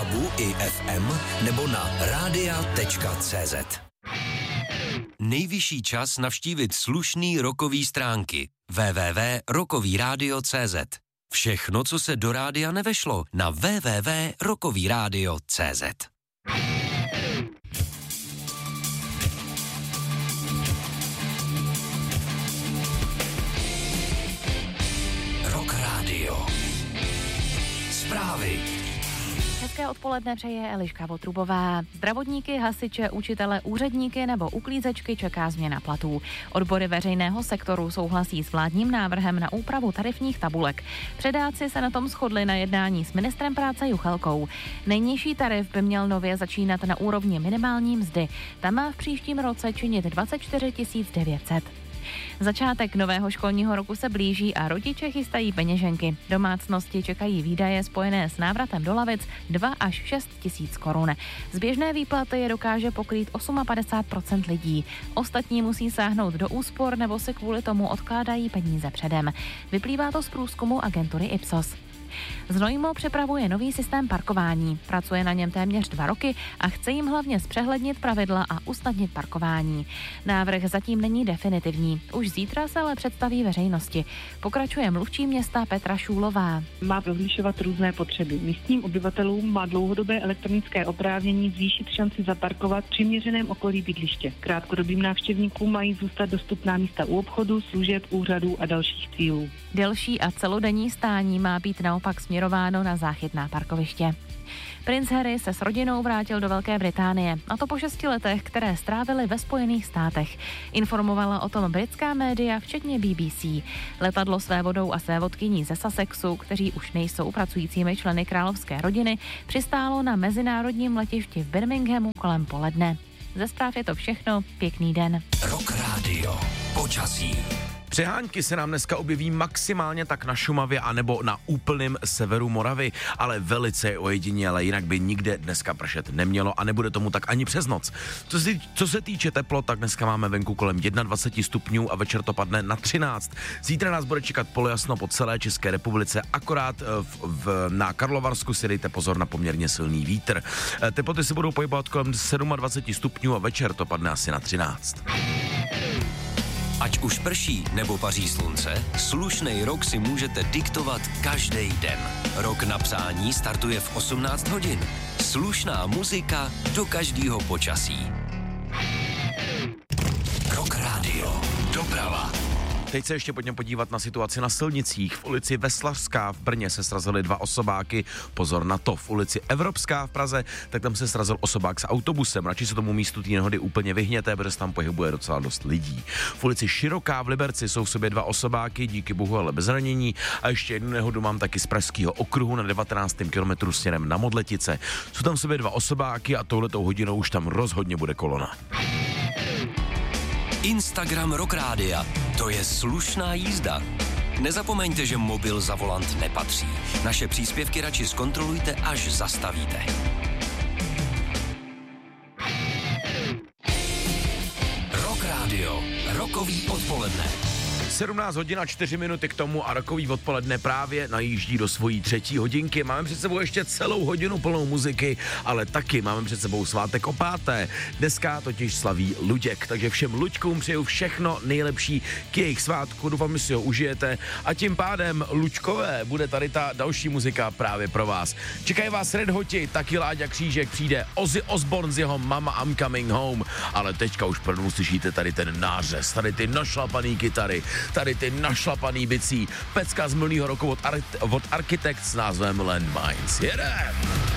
DABu i FM nebo na radia.cz. Nejvyšší čas navštívit slušný rockový stránky www.rockovyradio.cz. Všechno, co se do rádia nevešlo, na www.rockovyradio.cz. Rock Radio. Zprávy. Hezké odpoledne přeje Eliška Votrubová. Zdravotníky, hasiče, učitele, úředníky nebo uklízečky čeká změna platů. Odbory veřejného sektoru souhlasí s vládním návrhem na úpravu tarifních tabulek. Předáci se na tom shodli na jednání s ministrem práce Juchelkou. Nejnižší tarif by měl nově začínat na úrovni minimální mzdy. Ta má v příštím roce činit 24 900. Začátek nového školního roku se blíží a rodiče chystají peněženky. Domácnosti čekají výdaje spojené s návratem do lavic 2 až 6 tisíc korun. Z běžné výplaty je dokáže pokrýt 58% lidí. Ostatní musí sáhnout do úspor nebo si kvůli tomu odkládají peníze předem. Vyplývá to z průzkumu agentury Ipsos. Znojmo připravuje nový systém parkování. Pracuje na něm téměř 2 roky a chce jim hlavně zpřehlednit pravidla a usnadnit parkování. Návrh zatím není definitivní. Už zítra se ale představí veřejnosti. Pokračuje mluvčí města Petra Šůlová. Má rozlišovat různé potřeby. Místním obyvatelům má dlouhodobé elektronické oprávnění zvýšit šanci zaparkovat v přiměřeném okolí bydliště. Krátkodobým návštěvníkům mají zůstat dostupná místa u obchodu, služeb, úřadů a dalších cílů. Delší a celodenní stání má být naopak směrováno na záchytná parkoviště. Princ Harry se s rodinou vrátil do Velké Británie, a to po 6 letech, které strávili ve Spojených státech. Informovala o tom britská média, včetně BBC. Letadlo s vévodou a sévodkyní ze Sussexu, kteří už nejsou pracujícími členy královské rodiny, přistálo na mezinárodním letišti v Birminghamu kolem poledne. Ze zpráv je to všechno, pěkný den. Rock Radio. Počasí. Přehánky se nám dneska objeví maximálně tak na Šumavě anebo na úplném severu Moravy, ale velice ojediněle, jinak by nikde dneska pršet nemělo a nebude tomu tak ani přes noc. Co se týče teplot, tak dneska máme venku kolem 21 stupňů a večer to padne na 13. Zítra nás bude čekat polojasno po celé České republice, akorát na Karlovarsku si dejte pozor na poměrně silný vítr. Teploty se budou pohybovat kolem 27 stupňů a večer to padne asi na 13. Ať už prší nebo paří slunce, slušnej rok si můžete diktovat každý den. Rok na přání startuje v 18 hodin. Slušná muzika do každého počasí. Rock Radio. Doprava. Teď se ještě pojďme podívat na situaci na silnicích. V ulici Veslařská v Brně se srazily 2 osobáky. Pozor na to, v ulici Evropská v Praze, tak tam se srazil osobák s autobusem. Radši se tomu místu té nehody úplně vyhněte, protože se tam pohybuje docela dost lidí. V ulici Široká v Liberci jsou v sobě 2 osobáky, díky bohu ale bez zranění. A ještě jednu nehodu mám taky z Pražského okruhu na 19. kilometru směrem na Modletice. Jsou tam v sobě 2 osobáky a touhletou hodinou už tam rozhodně bude kolona. Instagram Rock Rádia. To je slušná jízda. Nezapomeňte, že mobil za volant nepatří. Naše příspěvky radši zkontrolujte, až zastavíte. Rock Radio. Rockový odpoledne. 17 hodin a 4 minuty k tomu a rokový odpoledne právě najíždí do svojí 3. hodinky. Máme před sebou ještě celou hodinu plnou muziky, ale taky máme před sebou svátek o 5. Dneska totiž slaví Luděk, takže všem Luďkům přeju všechno nejlepší k jejich svátku. Doufám, že si ho užijete a tím pádem, Luďkové, bude tady ta další muzika právě pro vás. Čekají vás Red Hoti, taky Láďa Křížek, přijde Ozzy Osbourne z jeho Mama I'm Coming Home, ale teďka už prvnou uslyšíte tady ten nářez, tady ty našlapaný kytary, tady ty našlapaný bicí, pecka z milného roku od Architects s názvem Landmines. Jedem!